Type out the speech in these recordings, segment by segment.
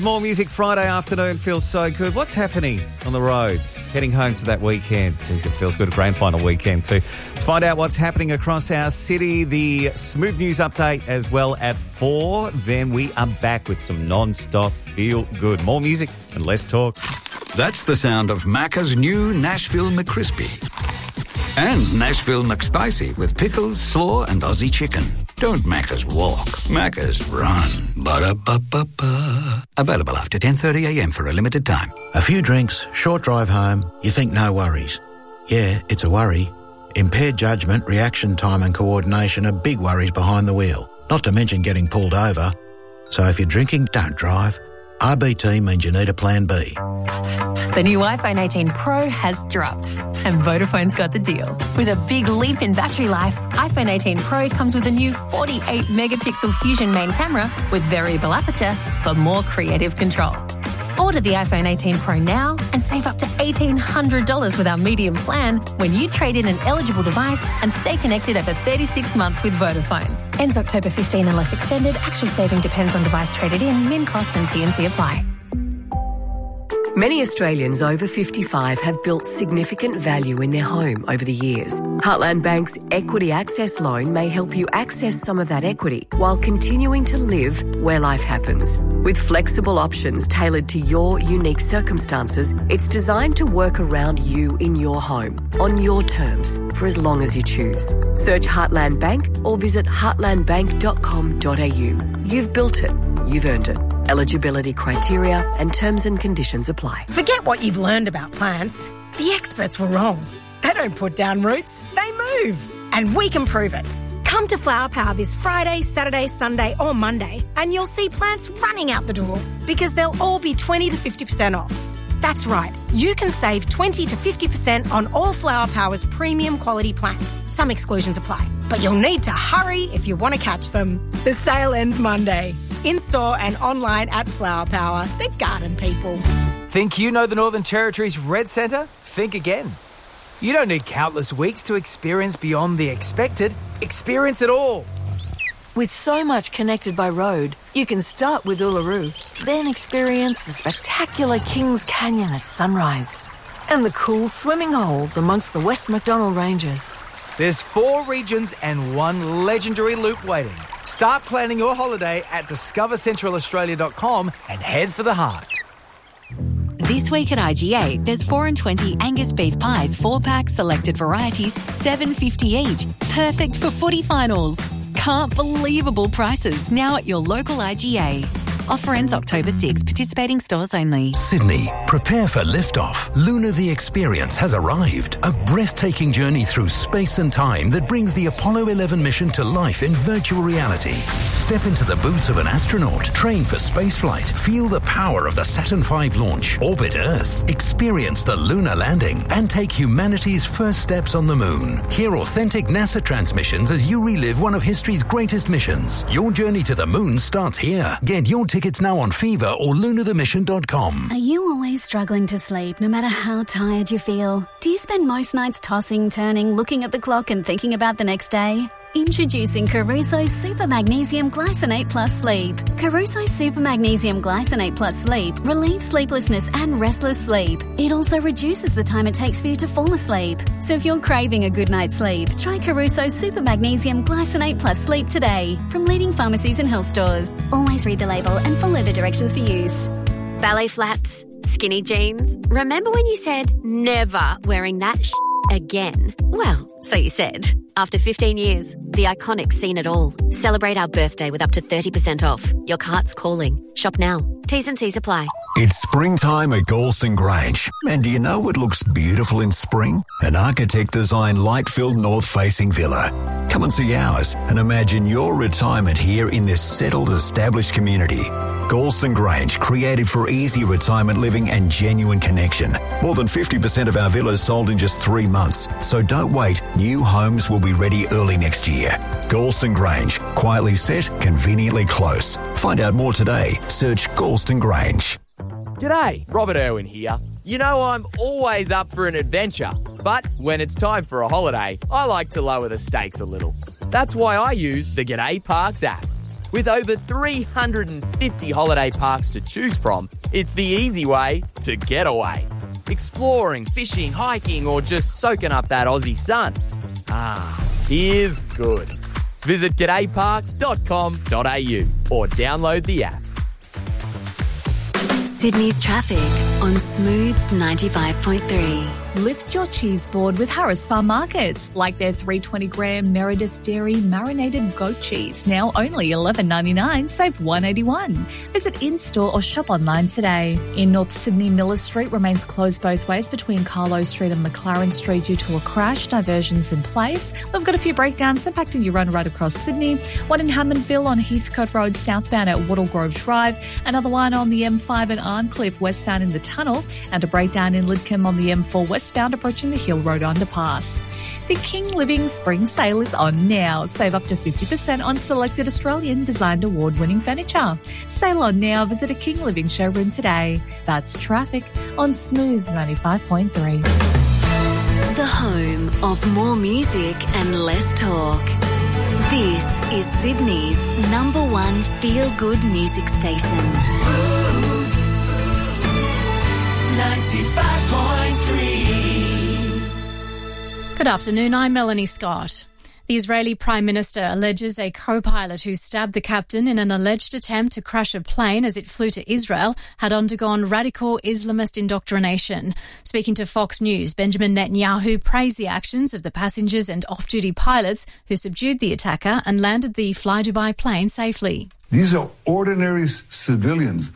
More music Friday afternoon feels so good. What's happening on the roads? Heading home to that weekend. Jeez, it feels good. A grand final weekend too. Let's find out what's happening across our city. The Smooth News update as well at 4. Then we are back with some non-stop feel good. More music and less talk. That's the sound of Macca's new Nashville McCrispy. And Nashville McSpicy with pickles, slaw and Aussie chicken. Don't Macca's walk, Macca's run. Ba-da-ba-ba-ba. Available after 10:30am for a limited time. A few drinks, short drive home, you think no worries. Yeah, it's a worry. Impaired judgment, reaction time and coordination are big worries behind the wheel, not to mention getting pulled over. So if you're drinking, don't drive. RBT means you need a plan B. The new iPhone 18 Pro has dropped, and Vodafone's got the deal. With a big leap in battery life, iPhone 18 Pro comes with a new 48-megapixel Fusion main camera with variable aperture for more creative control. Order the iPhone 18 Pro now and save up to $1,800 with our medium plan when you trade in an eligible device and stay connected over 36 months with Vodafone. Ends October 15 unless extended. Actual saving depends on device traded in. Min cost and T&C apply. Many Australians over 55 have built significant value in their home over the years. Heartland Bank's Equity Access Loan may help you access some of that equity while continuing to live where life happens. With flexible options tailored to your unique circumstances, it's designed to work around you in your home, on your terms, for as long as you choose. Search Heartland Bank or visit heartlandbank.com.au. You've built it. You've earned it. Eligibility criteria and terms and conditions apply. Forget what you've learned about plants. The experts were wrong. They don't put down roots, they move. And we can prove it. Come to Flower Power this Friday, Saturday, Sunday or Monday and you'll see plants running out the door because they'll all be 20 to 50% off. That's right, you can save 20 to 50% on all Flower Power's premium quality plants. Some exclusions apply, but you'll need to hurry if you want to catch them. The sale ends Monday. In-store and online at Flower Power, the garden people. Think you know the Northern Territory's Red Centre? Think again. You don't need countless weeks to experience beyond the expected. Experience it all. With so much connected by road, you can start with Uluru, then experience the spectacular Kings Canyon at sunrise and the cool swimming holes amongst the West MacDonnell Ranges. There's 4 regions and 1 legendary loop waiting. Start planning your holiday at discovercentralaustralia.com and head for the heart. This week at IGA, there's 4 and 20 Angus beef pies, 4-pack, selected varieties, $7.50 each. Perfect for footy finals. Can't believable prices now at your local IGA. Offer ends October 6. Participating stores only. Sydney, prepare for liftoff. Luna the Experience has arrived. A breathtaking journey through space and time that brings the Apollo 11 mission to life in virtual reality. Step into the boots of an astronaut, train for spaceflight, feel the power of the Saturn V launch, orbit Earth, experience the lunar landing, and take humanity's first steps on the moon. Hear authentic NASA transmissions as you relive one of history's greatest missions. Your journey to the moon starts here. Get your tickets now on Fever or lunathemission.com. Are you always struggling to sleep no matter how tired you feel? Do you spend most nights tossing, turning, looking at the clock and thinking about the next day? Introducing Caruso Super Magnesium Glycinate Plus Sleep. Caruso Super Magnesium Glycinate Plus Sleep relieves sleeplessness and restless sleep. It also reduces the time it takes for you to fall asleep. So if you're craving a good night's sleep, try Caruso Super Magnesium Glycinate Plus Sleep today from leading pharmacies and health stores. Always read the label and follow the directions for use. Ballet flats, skinny jeans. Remember when you said never wearing that again? Well, so you said. After 15 years, the Iconic's seen it all. Celebrate our birthday with up to 30% off. Your cart's calling. Shop now. T's and C's apply. It's springtime at Galston Grange. And do you know what looks beautiful in spring? An architect-designed light-filled north-facing villa. Come and see ours and imagine your retirement here in this settled, established community. Galston Grange, created for easy retirement living and genuine connection. More than 50% of our villas sold in just 3 months. So don't wait. New homes will be ready early next year. Galston Grange, quietly set, conveniently close. Find out more today. Search Galston Grange. G'day, Robert Irwin here. You know I'm always up for an adventure, but when it's time for a holiday, I like to lower the stakes a little. That's why I use the G'day Parks app. With over 350 holiday parks to choose from, it's the easy way to get away. Exploring, fishing, hiking, or just soaking up that Aussie sun. Here's good. Visit g'dayparks.com.au or download the app. Sydney's traffic on Smooth 95.3. Lift your cheese board with Harris Farm Markets, like their 320-gram Meredith Dairy marinated goat cheese, now only $11.99, save $1.81. Visit in-store or shop online today. In North Sydney, Miller Street remains closed both ways between Carlo Street and McLaren Street due to a crash. Diversions in place. We've got a few breakdowns impacting your run right across Sydney. One in Hammondville on Heathcote Road southbound at Wattle Grove Drive. Another one on the M5 at Arncliffe westbound in the tunnel. And a breakdown in Lidcombe on the M4 westbound approaching the Hill Road underpass. The King Living Spring Sale is on now. Save up to 50% on selected Australian designed award-winning furniture. Sale on now. Visit a King Living showroom today. That's traffic on Smooth 95.3. The home of more music and less talk. This is Sydney's #1 feel-good music station. Smooth 95.3. Good afternoon, I'm Melanie Scott. The Israeli Prime Minister alleges a co-pilot who stabbed the captain in an alleged attempt to crash a plane as it flew to Israel had undergone radical Islamist indoctrination. Speaking to Fox News, Benjamin Netanyahu praised the actions of the passengers and off-duty pilots who subdued the attacker and landed the Fly Dubai plane safely. These are ordinary civilians,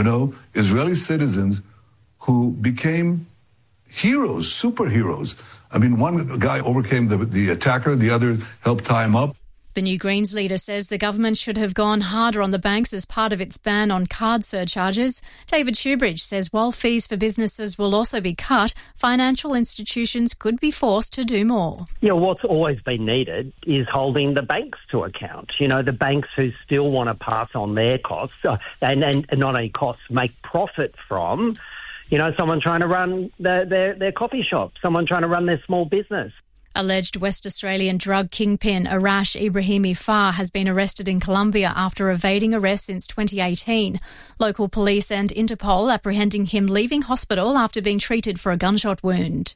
Israeli citizens who became heroes, superheroes. I mean, one guy overcame the attacker, the other helped tie him up. The New Greens leader says the government should have gone harder on the banks as part of its ban on card surcharges. David Shoebridge says while fees for businesses will also be cut, financial institutions could be forced to do more. What's always been needed is holding the banks to account. The banks who still want to pass on their costs and not only costs, make profit from someone trying to run their coffee shop, someone trying to run their small business. Alleged West Australian drug kingpin Arash Ibrahimi Farr has been arrested in Colombia after evading arrest since 2018. Local police and Interpol apprehending him leaving hospital after being treated for a gunshot wound.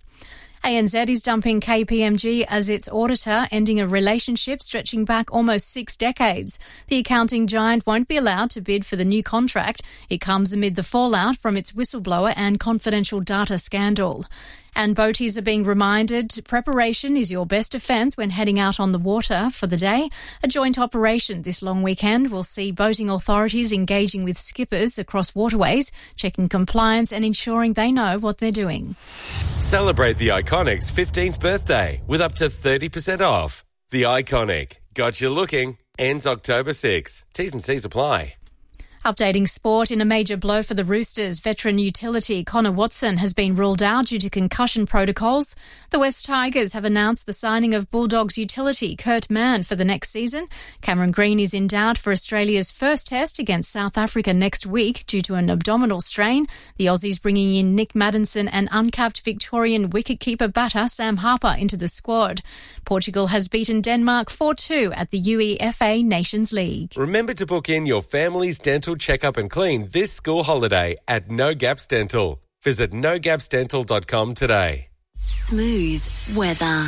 ANZ is dumping KPMG as its auditor, ending a relationship stretching back almost 6 decades. The accounting giant won't be allowed to bid for the new contract. It comes amid the fallout from its whistleblower and confidential data scandal. And boaties are being reminded preparation is your best defence when heading out on the water for the day. A joint operation this long weekend will see boating authorities engaging with skippers across waterways, checking compliance and ensuring they know what they're doing. Celebrate the Iconic's 15th birthday with up to 30% off. The Iconic. Got you looking. Ends October 6. T's and C's apply. Updating sport, in a major blow for the Roosters, veteran utility Connor Watson has been ruled out due to concussion protocols. The West Tigers have announced the signing of Bulldogs utility Kurt Mann for the next season. Cameron Green is in doubt for Australia's first test against South Africa next week due to an abdominal strain. The Aussies bringing in Nick Maddinson and uncapped Victorian wicketkeeper batter Sam Harper into the squad. Portugal has beaten Denmark 4-2 at the UEFA Nations League. Remember to book in your family's dental checkup and clean this school holiday at No Gaps Dental. Visit nogapsdental.com today. Smooth weather.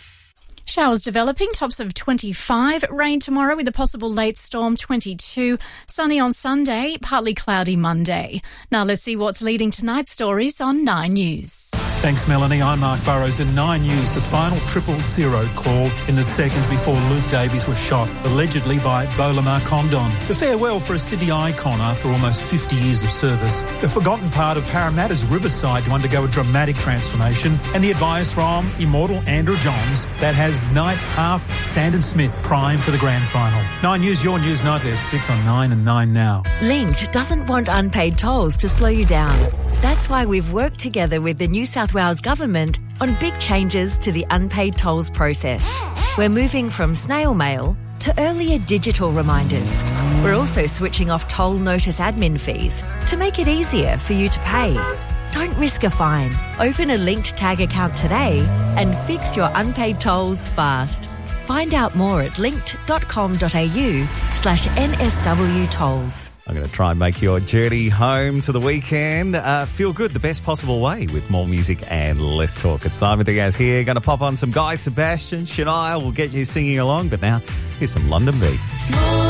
Showers developing, tops of 25. Rain tomorrow with a possible late storm, 22. Sunny on Sunday, partly cloudy Monday. Now let's see what's leading tonight's stories on 9 News. Thanks, Melanie. I'm Mark Burrows. In 9 News, the final 000 call in the seconds before Luke Davies was shot, allegedly by Bolamar Condon. The farewell for a Sydney icon after almost 50 years of service. The forgotten part of Parramatta's Riverside to undergo a dramatic transformation. And the advice from immortal Andrew Johns that has Knights half Sandon Smith prime for the grand final. 9 News, your news nightly at 6 on 9 and 9 now. Linked doesn't want unpaid tolls to slow you down. That's why we've worked together with the New South Wales Government on big changes to the unpaid tolls process. We're moving from snail mail to earlier digital reminders. We're also switching off toll notice admin fees to make it easier for you to pay. Don't risk a fine. Open a Linked Tag account today and fix your unpaid tolls fast. Find out more at linked.com.au/NSW tolls. I'm going to try and make your journey home to the weekend feel good the best possible way with more music and less talk. It's Simon Diaz here. Going to pop on some Guy Sebastian. Shania will get you singing along. But now, here's some London Beat.